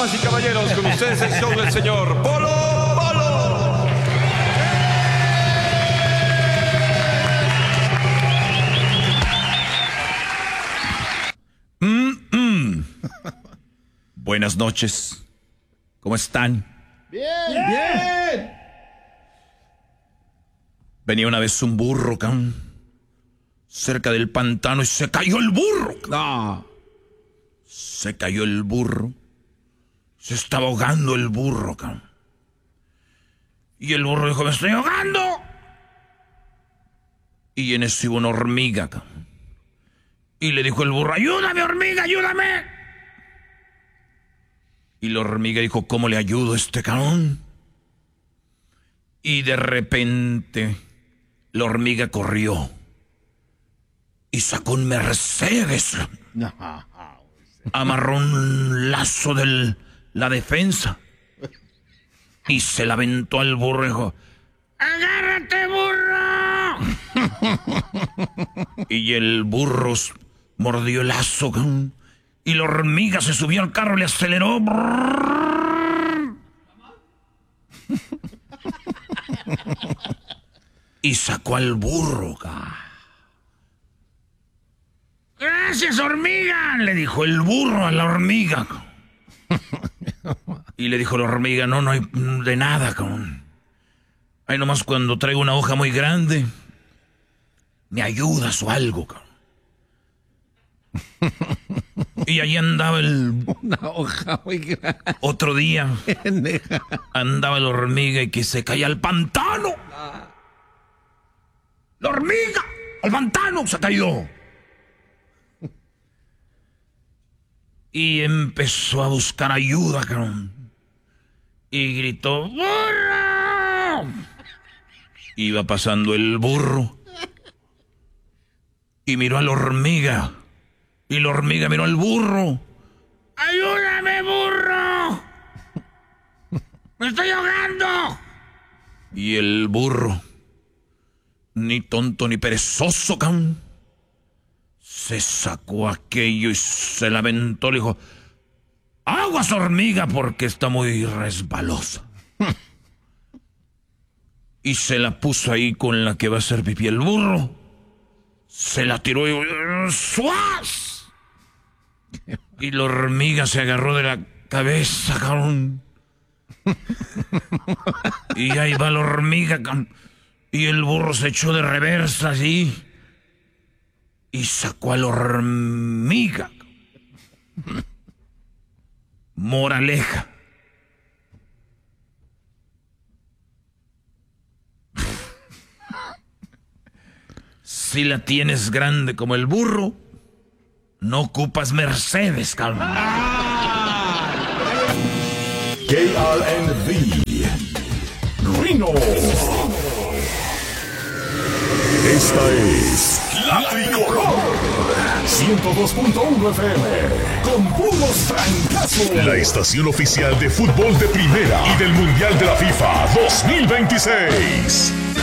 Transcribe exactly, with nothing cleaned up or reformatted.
Damas y caballeros, con ustedes el show del señor Polo Polo. Mm, mm. Buenas noches. ¿Cómo están? Bien, bien. bien. Venía una vez un burro, cabrón, cerca del pantano y se cayó el burro. No. Se cayó el burro. Se estaba ahogando el burro, cabrón. Y el burro dijo, me estoy ahogando. Y en eso iba una hormiga, cabrón. Y le dijo el burro, ayúdame, hormiga, ayúdame. Y la hormiga dijo, ¿cómo le ayudo a este cabrón? Y de repente la hormiga corrió y sacó un Mercedes. No. Amarró un lazo de la defensa y se la aventó al burro y dijo, ¡agárrate, burro! Y el burro mordió el lazo, y la hormiga se subió al carro y le aceleró. Y sacó al burro. Gracias, hormiga, le dijo el burro a la hormiga. Y le dijo la hormiga, no, no hay de nada, cabrón. Ahí nomás cuando traigo una hoja muy grande, me ayudas o algo, cabrón. Y ahí andaba el... Una hoja muy grande. Otro día andaba la hormiga y que se caía al pantano. La hormiga al pantano se cayó. Y empezó a buscar ayuda, cabrón. Y gritó, ¡burro! Iba pasando el burro. Y miró a la hormiga. Y la hormiga miró al burro. ¡Ayúdame, burro! ¡Me estoy ahogando! Y el burro, ni tonto ni perezoso, cabrón, se sacó aquello y se la aventó. Le dijo, aguas, hormiga, porque está muy resbalosa. Y se la puso ahí con la que va a hacer pipí el burro. Se la tiró y ¡suaz! Y la hormiga se agarró de la cabeza, cabrón. Y ahí va la hormiga, cabrón. Y el burro se echó de reversa así. Y sacó a la hormiga. Moraleja. Si la tienes grande como el burro, no ocupas Mercedes, cabrón. K R N V Rino. Esta es La Tricolor ciento dos punto uno F M con puros francazos. La estación oficial de fútbol de primera y del Mundial de la FIFA dos mil veintiséis.